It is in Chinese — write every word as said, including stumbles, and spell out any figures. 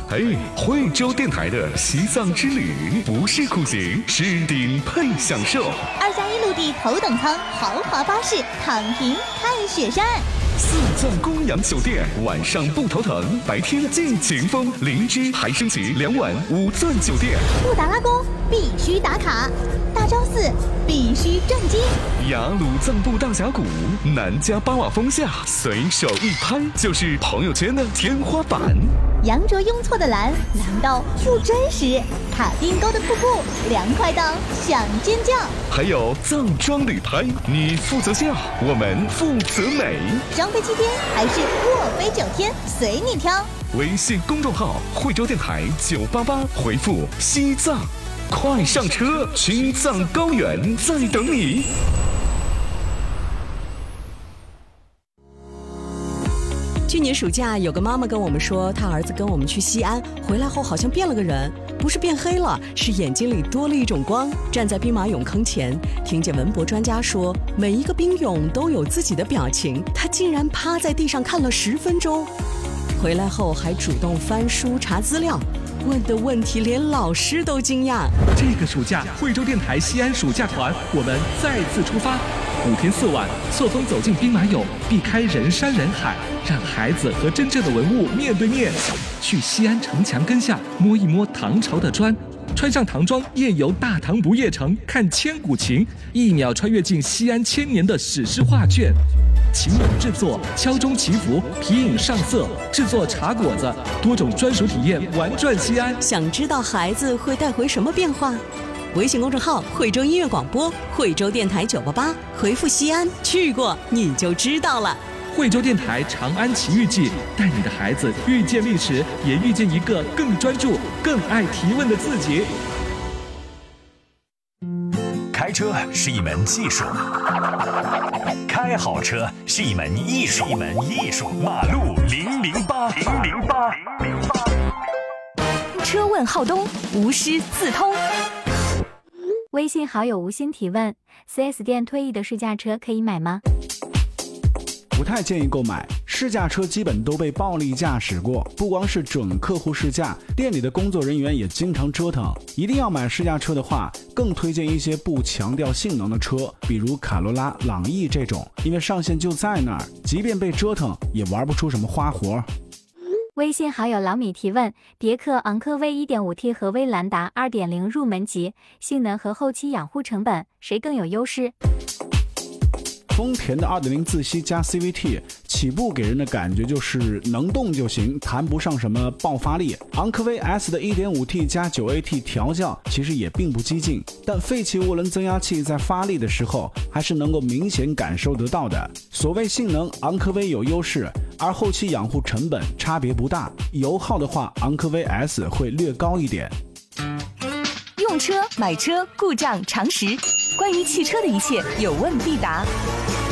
哎，惠州电台的西藏之旅不是苦行，是顶配享受。 二加一陆地头等舱豪华巴士，躺平看雪山。 四钻公羊酒店，晚上不头疼，白天尽情疯。灵芝还升级两晚五钻酒店。 布达拉宫必须打卡，大昭寺必须震惊。 雅鲁藏布大峡谷，南迦巴瓦峰下，随手一拍就是朋友圈的天花板。 羊卓雍措的蓝，蓝到不真实；卡丁沟的瀑布，凉快到想尖叫。 还有藏装旅拍，你负责笑，我们负责美。 双飞七天还是卧飞九天，随你挑。 微信公众号惠州电台九八八，回复西藏，快上车，青藏高原在等你。 去年暑假，有个妈妈跟我们说，她儿子跟我们去西安，回来后好像变了个人，不是变黑了，是眼睛里多了一种光。站在兵马俑坑前，听见文博专家说，每一个兵俑都有自己的表情，他竟然趴在地上看了十分钟。回来后还主动翻书查资料，问的问题连老师都惊讶。 这个暑假，惠州电台西安暑假团，我们再次出发。五天四晚，错峰走进兵马俑，避开人山人海，让孩子和真正的文物面对面。去西安城墙根下摸一摸唐朝的砖，穿上唐装夜游大唐不夜城，看千古情，一秒穿越进西安千年的史诗画卷。琴俑制作、敲钟祈福、皮影上色、制作茶果子，多种专属体验玩转西安。 想知道孩子会带回什么变化？微信公众号惠州音乐广播，惠州电台九八八，回复西安，去过你就知道了。 惠州电台长安奇遇记，带你的孩子遇见历史，也遇见一个更专注、更爱提问的自己。 开车是一门技术，开好车是一门艺术，一门艺术。马路零零八，零零八，零零八。 车问浩东，无师自通。微信好友吴昕提问 ：四 S 店退役的试驾车可以买吗？ 不太建议购买，试驾车基本都被暴力驾驶过，不光是准客户试驾，店里的工作人员也经常折腾。一定要买试驾车的话，更推荐一些不强调性能的车，比如卡罗拉、朗逸这种，因为上限就在那儿，即便被折腾也玩不出什么花活。 微信好友老米提问：别克昂科威 一点五 T 和威兰达 二点零 入门级，性能和后期养护成本谁更有优势？ 丰田的 二点零 自吸加 C V T 起步给人的感觉就是能动就行，谈不上什么爆发力。昂科威 S 的 一点五 T 加 九 A T 调教其实也并不激进，但废气涡轮增压器在发力的时候还是能够明显感受得到的。所谓性能，昂科威有优势，而后期养护成本差别不大。油耗的话，昂科威 S 会略高一点。 用车、买车、故障常识，关于汽车的一切有问必答。